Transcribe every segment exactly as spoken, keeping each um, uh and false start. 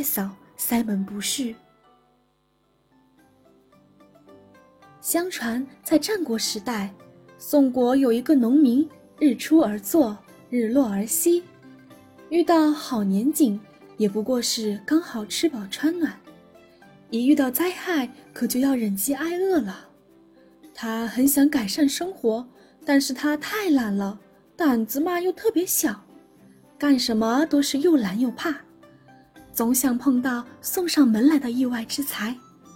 月嫂塞门不是。相传在战国时代，宋国有一个农民，日出而作，日落而息，遇到好年景也不过是刚好吃饱穿暖，一遇到灾害可就要忍饥挨饿了。他很想改善生活，但是他太懒了，胆子嘛又特别小，干什么都是又懒又怕，总想碰到送上门来的意外之财。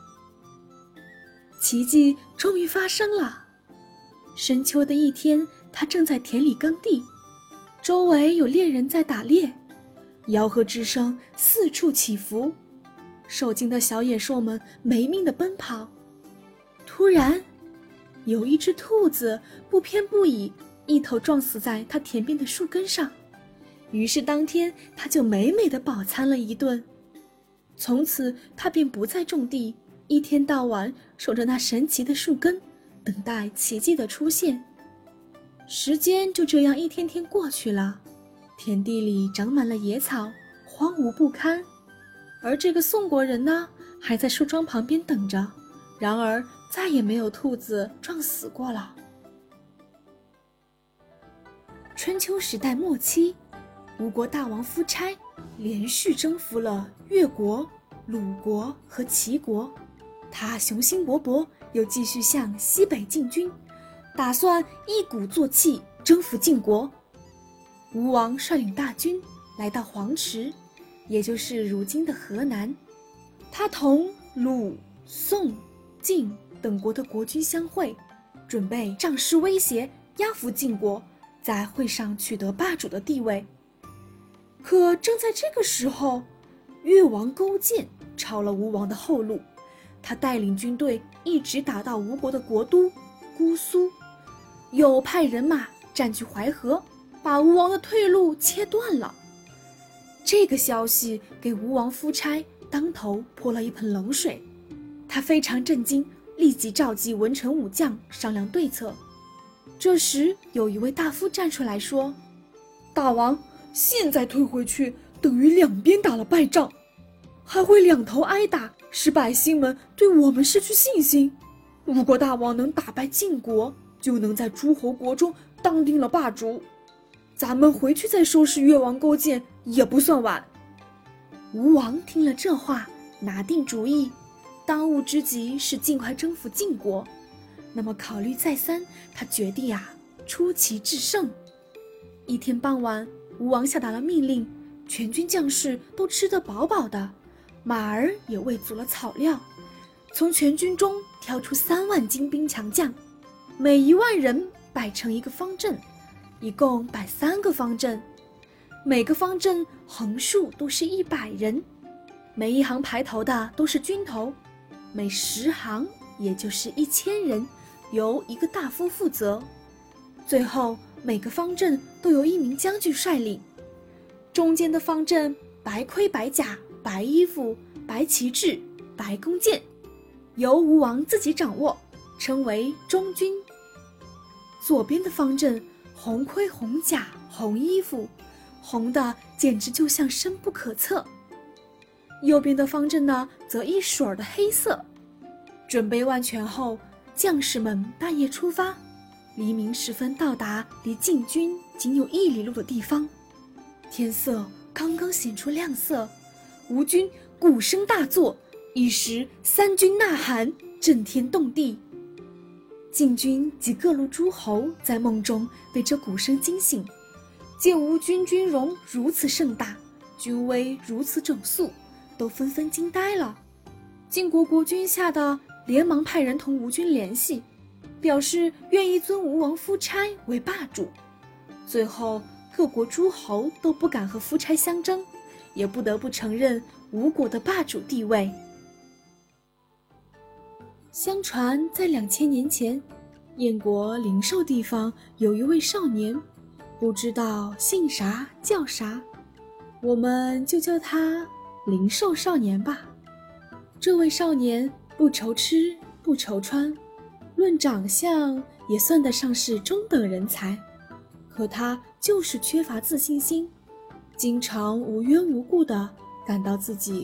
奇迹终于发生了。深秋的一天，他正在田里耕地，周围有猎人在打猎，吆喝之声四处起伏，受惊的小野兽们没命地奔跑。突然有一只兔子不偏不倚，一头撞死在他田边的树根上，于是当天他就美美地饱餐了一顿。从此他便不再种地，一天到晚守着那神奇的树根，等待奇迹的出现。时间就这样一天天过去了，田地里长满了野草，荒芜不堪。而这个宋国人呢，还在树桩旁边等着，然而再也没有兔子撞死过了。春秋时代末期，吴国大王夫差连续征服了越国、鲁国和齐国，他雄心勃勃，又继续向西北进军，打算一鼓作气征服晋国。吴王率领大军来到黄池，也就是如今的河南，他同鲁、宋、晋等国的国君相会，准备仗势威胁压服晋国，在会上取得霸主的地位。可正在这个时候，越王勾践抄了吴王的后路，他带领军队一直打到吴国的国都姑苏，又派人马占据淮河，把吴王的退路切断了。这个消息给吴王夫差当头泼了一盆冷水，他非常震惊，立即召集文臣武将商量对策。这时有一位大夫站出来说：大王，现在退回去等于两边打了败仗，还会两头挨打，使百姓们对我们失去信心。如果大王能打败晋国，就能在诸侯国中当定了霸主，咱们回去再收拾越王勾践也不算晚。吴王听了这话，拿定主意，当务之急是尽快征服晋国。那么考虑再三，他决定啊，出奇制胜。一天傍晚，吴王下达了命令，全军将士都吃得饱饱的，马儿也喂足了草料，从全军中挑出三万精兵强将，每一万人摆成一个方阵，一共摆三个方阵，每个方阵横竖都是一百人，每一行排头的都是军头，每十行也就是一千人，由一个大夫负责。最后每个方阵都由一名将军率领，中间的方阵白盔白甲、白衣服、白旗帜、白弓箭，由吴王自己掌握，称为中军。左边的方阵红盔红甲红衣服，红的简直就像深不可测。右边的方阵呢，则一水儿的黑色。准备万全后，将士们半夜出发，黎明时分到达离晋军仅有一里路的地方。天色刚刚显出亮色，吴军鼓声大作，一时三军呐喊，震天动地。晋军及各路诸侯在梦中被这鼓声惊醒，见吴军军容如此盛大，军威如此整肃，都纷纷惊呆了。晋国国君吓得连忙派人同吴军联系，表示愿意尊吴王夫差为霸主。最后各国诸侯都不敢和夫差相争，也不得不承认吴国的霸主地位。相传在两千年前，燕国灵寿地方有一位少年，不知道姓啥叫啥，我们就叫他灵寿少年吧。这位少年不愁吃不愁穿，论长相也算得上是中等人才，可他就是缺乏自信心，经常无缘无故地感到自己